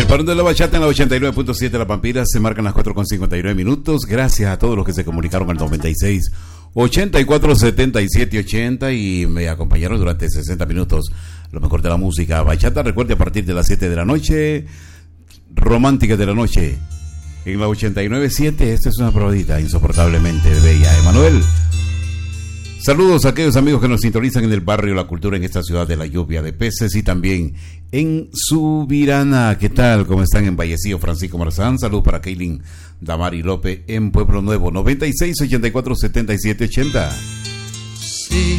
El parón de la bachata en la 89.7 La Pampira. Se marcan las 4:59 minutos. Gracias a todos los que se comunicaron al 96 84 77 80 y me acompañaron durante 60 minutos. Lo mejor de la música bachata. Recuerde, a partir de las 7 de la noche, Romántica de la Noche en la 89.7. Esta es una probadita insoportablemente bella. Emanuel, saludos a aquellos amigos que nos sintonizan en el barrio La Cultura, en esta ciudad de la lluvia de peces, y también en Subirana. ¿Qué tal? ¿Cómo están en Vallecillo? Francisco Marzán. Saludos para Kaylin Damari López en Pueblo Nuevo. 96 84 77 80. Sí,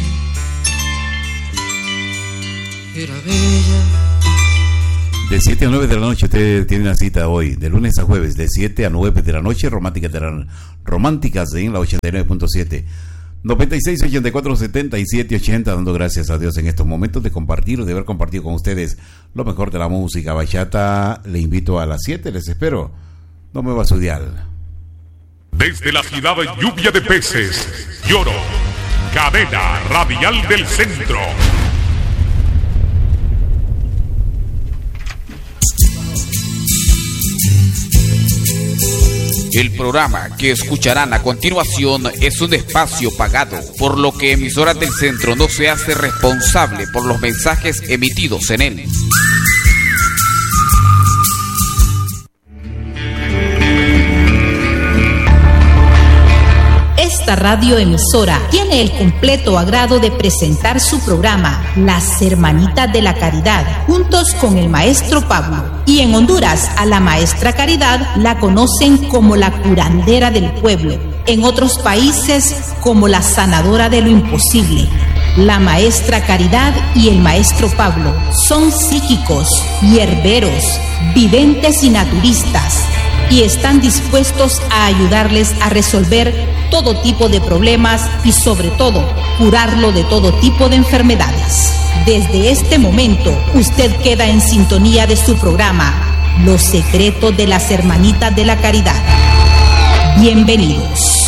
era bella. De 7 a 9 de la noche usted tiene una cita hoy, de lunes a jueves, de 7 a 9 de la noche, románticas en la 89.7. 96 84 77 80, dando gracias a Dios en estos momentos de compartir o de haber compartido con ustedes lo mejor de la música bachata. Le invito a las 7, les espero. No me va a su dial. Desde la ciudad de lluvia de peces, Lloro, cadena radial del centro. El programa que escucharán a continuación es un espacio pagado, por lo que Emisoras del Centro no se hace responsable por los mensajes emitidos en él. Esta radioemisora tiene el completo agrado de presentar su programa Las Hermanitas de la Caridad, juntos con el maestro Pablo. Y en Honduras, a la maestra Caridad la conocen como la curandera del pueblo. En otros países, como la sanadora de lo imposible. La maestra Caridad y el maestro Pablo son psíquicos, hierberos, videntes y naturistas, y están dispuestos a ayudarles a resolver todo tipo de problemas y, sobre todo, curarlo de todo tipo de enfermedades. Desde este momento, usted queda en sintonía de su programa Los Secretos de las Hermanitas de la Caridad. Bienvenidos.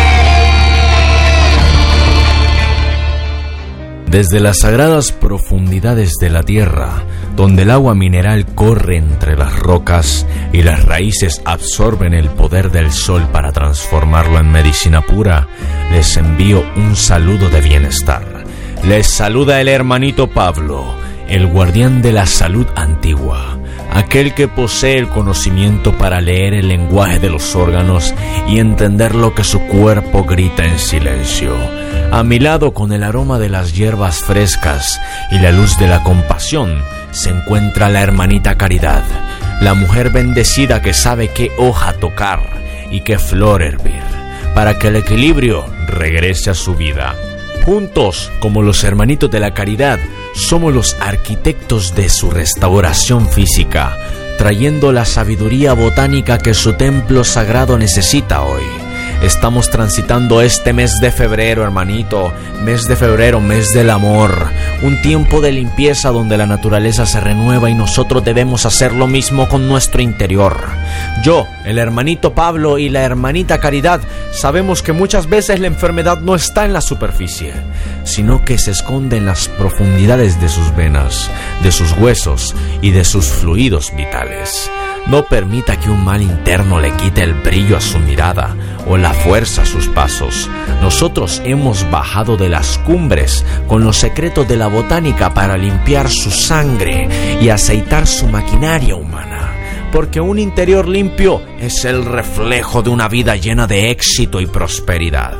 Desde las sagradas profundidades de la tierra, donde el agua mineral corre entre las rocas y las raíces absorben el poder del sol para transformarlo en medicina pura, les envío un saludo de bienestar. Les saluda el hermanito Pablo, el guardián de la salud antigua, aquel que posee el conocimiento para leer el lenguaje de los órganos y entender lo que su cuerpo grita en silencio. A mi lado, con el aroma de las hierbas frescas y la luz de la compasión, se encuentra la hermanita Caridad, la mujer bendecida que sabe qué hoja tocar y qué flor hervir, para que el equilibrio regrese a su vida. Juntos, como los hermanitos de la Caridad, somos los arquitectos de su restauración física, trayendo la sabiduría botánica que su templo sagrado necesita hoy. Estamos transitando este mes de febrero, hermanito, mes de febrero, mes del amor, un tiempo de limpieza donde la naturaleza se renueva y nosotros debemos hacer lo mismo con nuestro interior. Yo, el hermanito Pablo y la hermanita Caridad sabemos que muchas veces la enfermedad no está en la superficie, sino que se esconde en las profundidades de sus venas, de sus huesos y de sus fluidos vitales. No permita que un mal interno le quite el brillo a su mirada o la fuerza a sus pasos. Nosotros hemos bajado de las cumbres con los secretos de la botánica para limpiar su sangre y aceitar su maquinaria humana. Porque un interior limpio es el reflejo de una vida llena de éxito y prosperidad.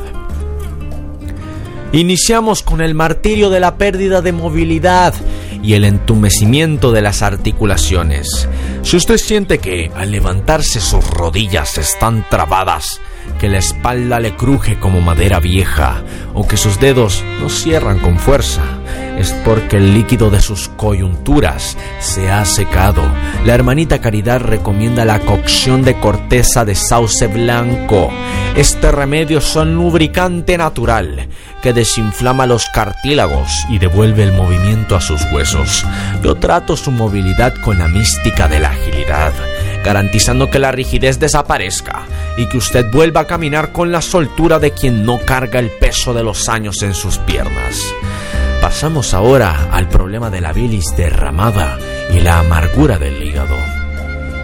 Iniciamos con el martirio de la pérdida de movilidad y el entumecimiento de las articulaciones. Si usted siente que al levantarse sus rodillas están trabadas, que la espalda le cruje como madera vieja o que sus dedos no cierran con fuerza, es porque el líquido de sus coyunturas se ha secado. La hermanita Caridad recomienda la cocción de corteza de sauce blanco. Este remedio es un lubricante natural que desinflama los cartílagos y devuelve el movimiento a sus huesos. Yo trato su movilidad con la mística de la agilidad, garantizando que la rigidez desaparezca y que usted vuelva a caminar con la soltura de quien no carga el peso de los años en sus piernas. Pasamos ahora al problema de la bilis derramada y la amargura del hígado.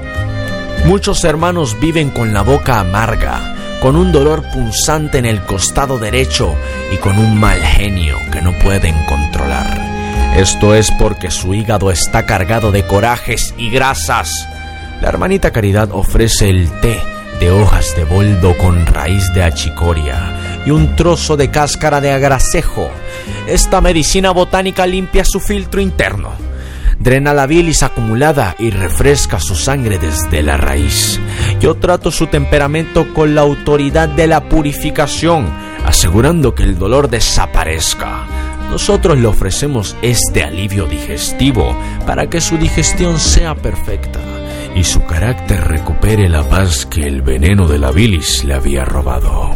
Muchos hermanos viven con la boca amarga, con un dolor punzante en el costado derecho y con un mal genio que no pueden controlar. Esto es porque su hígado está cargado de corajes y grasas. La hermanita Caridad ofrece el té de hojas de boldo con raíz de achicoria y un trozo de cáscara de agracejo. Esta medicina botánica limpia su filtro interno, drena la bilis acumulada y refresca su sangre desde la raíz. Yo trato su temperamento con la autoridad de la purificación, asegurando que el dolor desaparezca. Nosotros le ofrecemos este alivio digestivo para que su digestión sea perfecta y su carácter recupere la paz que el veneno de la bilis le había robado.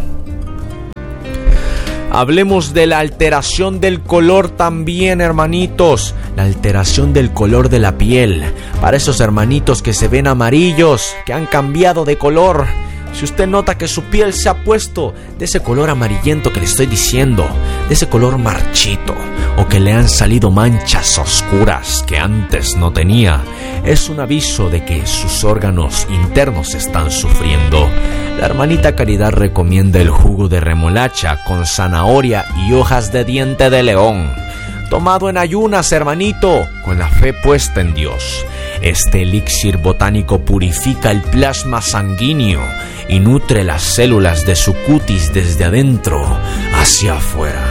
Hablemos de la alteración del color también, hermanitos. La alteración del color de la piel. Para esos hermanitos que se ven amarillos, que han cambiado de color. Si usted nota que su piel se ha puesto de ese color amarillento que le estoy diciendo, de ese color marchito, o que le han salido manchas oscuras que antes no tenía, es un aviso de que sus órganos internos están sufriendo. La hermanita Caridad recomienda el jugo de remolacha con zanahoria y hojas de diente de león, tomado en ayunas, hermanito, con la fe puesta en Dios. Este elixir botánico purifica el plasma sanguíneo y nutre las células de su cutis desde adentro hacia afuera.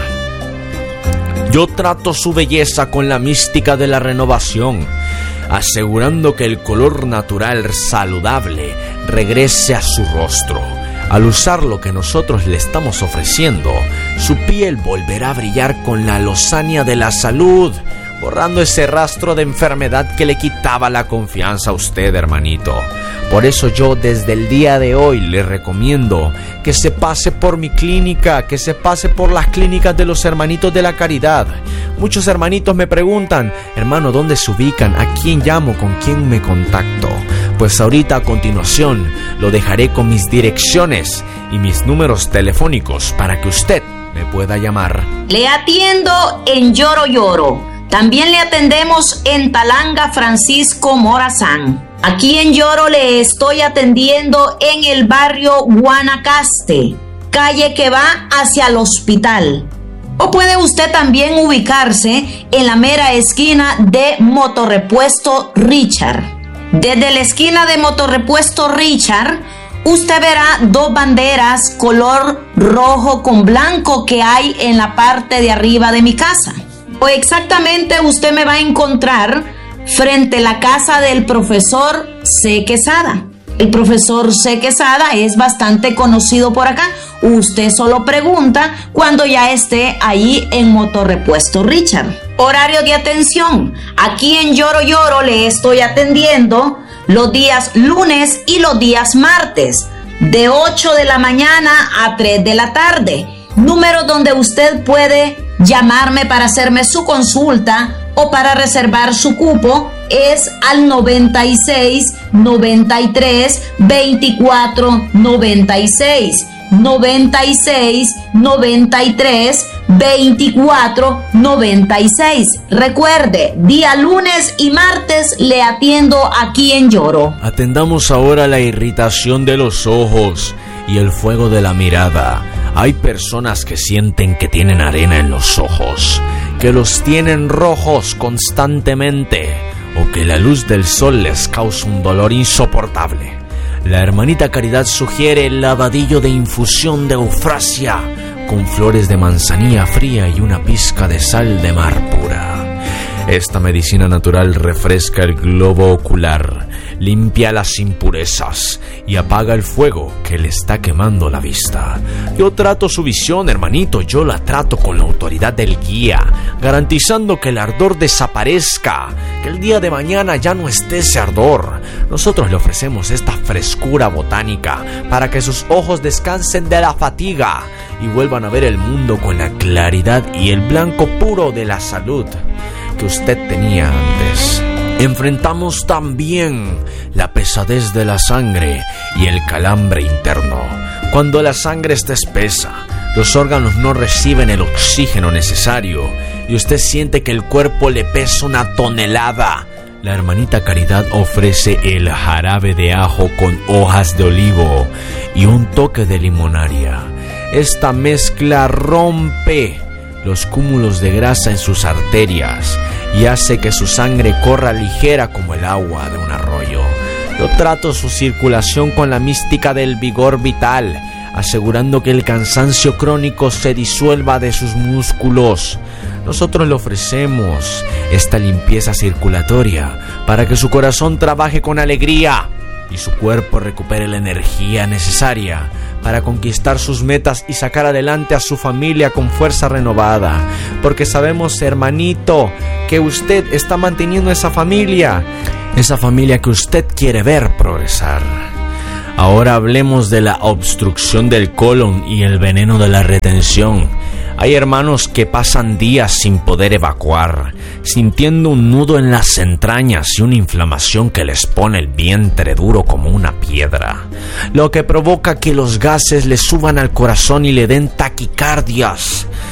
Yo trato su belleza con la mística de la renovación, asegurando que el color natural saludable regrese a su rostro. Al usar lo que nosotros le estamos ofreciendo, su piel volverá a brillar con la lozania de la salud, borrando ese rastro de enfermedad que le quitaba la confianza a usted, hermanito. Por eso yo desde el día de hoy le recomiendo que se pase por mi clínica, que se pase por las clínicas de los hermanitos de la caridad. Muchos hermanitos me preguntan, hermano, ¿dónde se ubican? ¿A quién llamo? ¿Con quién me contacto? Pues ahorita a continuación lo dejaré con mis direcciones y mis números telefónicos para que usted me pueda llamar. Le atiendo en Lloro Lloro. También le atendemos en Talanga Francisco Morazán. Aquí en Lloro le estoy atendiendo en el barrio Guanacaste, calle que va hacia el hospital. O puede usted también ubicarse en la mera esquina de Motorrepuesto Richard. Desde la esquina de Motorrepuesto Richard, usted verá dos banderas color rojo con blanco que hay en la parte de arriba de mi casa. O exactamente usted me va a encontrar frente a la casa del profesor C. Quesada. El profesor C. Quesada es bastante conocido por acá. Usted solo pregunta cuando ya esté ahí en Motorrepuesto Richard. Horario de atención. Aquí en Lloro Lloro le estoy atendiendo los días lunes y los días martes, de 8 de la mañana a 3 de la tarde. Número donde usted puede llamarme para hacerme su consulta o para reservar su cupo es al 96 93 24 96 96 93 24 96. Recuerde, día lunes y martes le atiendo aquí en Lloro. Atendamos ahora la irritación de los ojos y el fuego de la mirada. Hay personas que sienten que tienen arena en los ojos, que los tienen rojos constantemente, o que la luz del sol les causa un dolor insoportable. La hermanita Caridad sugiere el lavadillo de infusión de eufrasia con flores de manzanilla fría y una pizca de sal de mar pura. Esta medicina natural refresca el globo ocular, limpia las impurezas y apaga el fuego que le está quemando la vista. Yo trato su visión, hermanito, yo la trato con la autoridad del guía, garantizando que el ardor desaparezca, que el día de mañana ya no esté ese ardor. Nosotros le ofrecemos esta frescura botánica para que sus ojos descansen de la fatiga y vuelvan a ver el mundo con la claridad y el blanco puro de la salud que usted tenía antes. Enfrentamos también la pesadez de la sangre y el calambre interno. Cuando la sangre está espesa, los órganos no reciben el oxígeno necesario y usted siente que el cuerpo le pesa una tonelada. la hermanita Caridad ofrece el jarabe de ajo con hojas de olivo y un toque de limonaria. Esta mezcla rompe los cúmulos de grasa en sus arterias y hace que su sangre corra ligera como el agua de un arroyo. Yo trato su circulación con la mística del vigor vital, asegurando que el cansancio crónico se disuelva de sus músculos. Nosotros le ofrecemos esta limpieza circulatoria para que su corazón trabaje con alegría y su cuerpo recupere la energía necesaria para conquistar sus metas y sacar adelante a su familia con fuerza renovada. Porque sabemos, hermanito, que usted está manteniendo esa familia que usted quiere ver progresar. Ahora hablemos de la obstrucción del colon y el veneno de la retención. Hay hermanos que pasan días sin poder evacuar, sintiendo un nudo en las entrañas y una inflamación que les pone el vientre duro como una piedra, lo que provoca que los gases le suban al corazón y le den taquicardias.